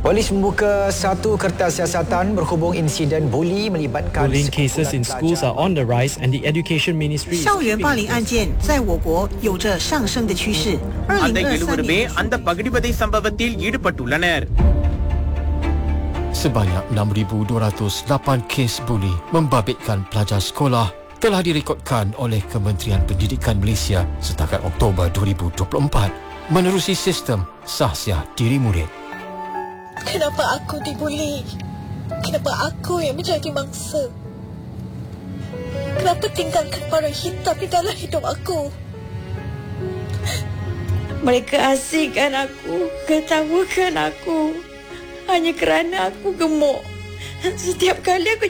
Polis membuka satu kertas siasatan berhubung insiden buli melibatkan Bullying cases in schools are on the rise, and the Education Ministry is 校园霸凌案件在我国有着上升的趋势。 அந்த 2023 எழுவருமே 年 அந்த பகிடிவதை சம்பவத்தில் ஈடுபட்டுள்ளனர். Sebanyak 6,208 kes buli membabitkan pelajar sekolah telah direkodkan oleh Kementerian Pendidikan Malaysia setakat Oktober 2024 menerusi sistem sahsiah diri murid. Kenapa aku dibuli? Kenapa aku yang menjadi mangsa? Kenapa tinggalkan para hitam di dalam hidup aku? Mereka asingkan aku, ketawakan aku hanya kerana aku gemuk. Setiap kali aku